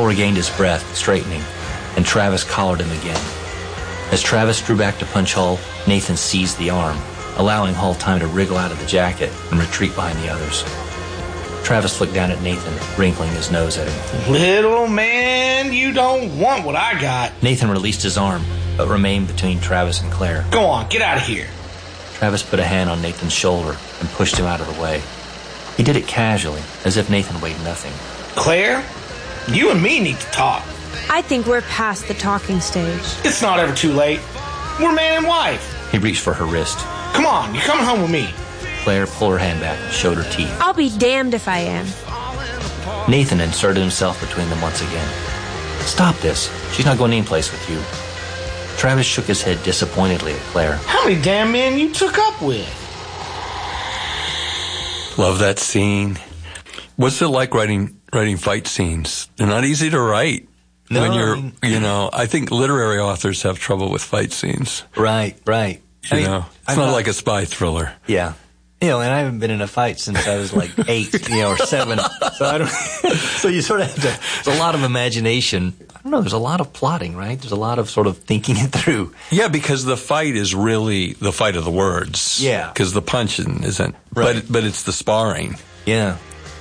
regained his breath, straightening, and Travis collared him again. As Travis drew back to punch Hull, Nathan seized the arm, allowing Hull time to wriggle out of the jacket and retreat behind the others. Travis looked down at Nathan, wrinkling his nose at him. Little man, you don't want what I got. Nathan released his arm, but remained between Travis and Claire. Go on, get out of here. Travis put a hand on Nathan's shoulder and pushed him out of the way. He did it casually, as if Nathan weighed nothing. Claire, you and me need to talk. I think we're past the talking stage. It's not ever too late. We're man and wife. He reached for her wrist. Come on, you're coming home with me. Claire pulled her hand back and showed her teeth. I'll be damned if I am. Nathan inserted himself between them once again. Stop this. She's not going anyplace with you. Travis shook his head disappointedly at Claire. How many damn men you took up with? Love that scene. What's it like writing fight scenes? They're not easy to write. No, when you're, I think literary authors have trouble with fight scenes. Right. It's not like a spy thriller. Yeah. And I haven't been in a fight since I was like 8, or 7. So I don't. So you sort of have to. There's a lot of imagination. I don't know. There's a lot of plotting, right? There's a lot of sort of thinking it through. Yeah, because the fight is really the fight of the words. Yeah. Because the punching isn't. Right. But it's the sparring. Yeah.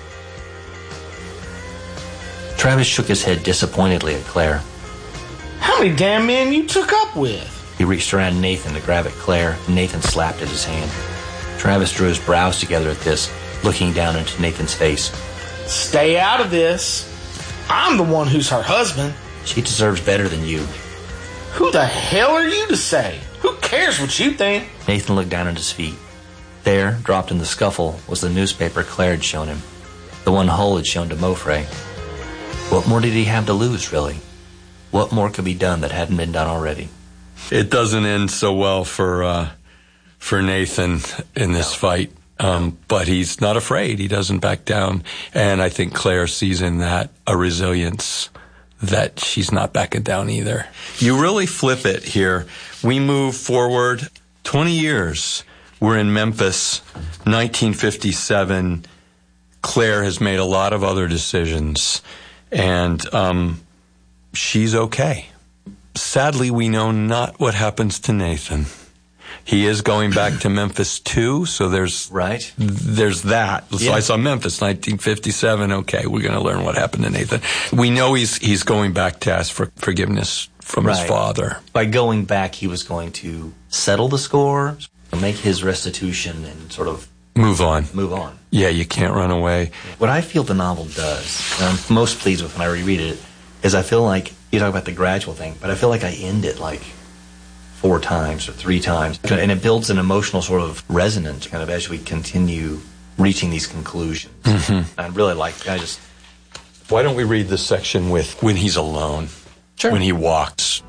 Travis shook his head disappointedly at Claire. How many damn men you took up with? He reached around Nathan to grab at Claire, and Nathan slapped at his hand. Travis drew his brows together at this, looking down into Nathan's face. Stay out of this. I'm the one who's her husband. She deserves better than you. Who the hell are you to say? Who cares what you think? Nathan looked down at his feet. There, dropped in the scuffle, was the newspaper Claire had shown him. The one Hull had shown to Mofre. What more did he have to lose, really? What more could be done that hadn't been done already? It doesn't end so well for Nathan in this fight, but he's not afraid. He doesn't back down, and I think Claire sees in that a resilience that she's not backing down either. You really flip it here. We move forward 20 years. We're in Memphis, 1957. Claire has made a lot of other decisions, and she's okay. Sadly, we know not what happens to Nathan. He is going back to Memphis too, so there's that. So yeah. I saw Memphis, 1957. Okay, we're going to learn what happened to Nathan. We know he's going back to ask for forgiveness from his father. By going back, he was going to settle the score, make his restitution, and sort of move on. Yeah, you can't run away. What I feel the novel does, and I'm most pleased with when I reread it, is I feel like, you talk about the gradual thing, but I feel like I end it like 4 times or 3 times. And it builds an emotional sort of resonance kind of as we continue reaching these conclusions. Mm-hmm. I really like, Why don't we read this section with when he's alone? Sure. When he walks.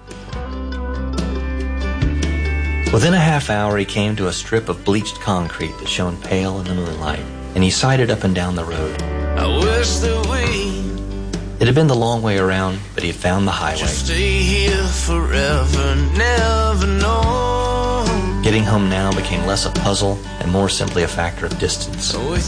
Within a half hour, he came to a strip of bleached concrete that shone pale in the moonlight, and he sighted up and down the road. I wish that we It had been the long way around, but he had found the highway. stay here forever, never know. Getting home now became less a puzzle and more simply a factor of distance. So we